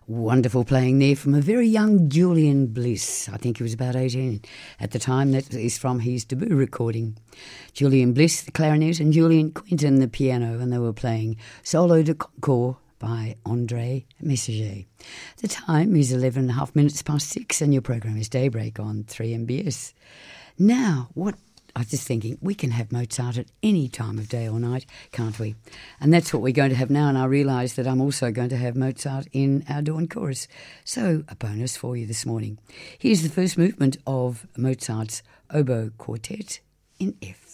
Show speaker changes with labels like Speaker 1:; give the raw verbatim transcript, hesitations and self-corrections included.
Speaker 1: Wonderful playing there from a very young Julian Bliss. I think he was about eighteen at the time. That is from his debut recording. Julian Bliss, the clarinet, and Julian Quinton, the piano, and they were playing Solo de Concours by André Messager. The time is eleven and a half minutes past six, and your program is Daybreak on three M B S. Now, what I was just thinking, we can have Mozart at any time of day or night, can't we? And that's what we're going to have now, and I realise that I'm also going to have Mozart in our dawn chorus. So, a bonus for you this morning. Here's the first movement of Mozart's Oboe Quartet in F.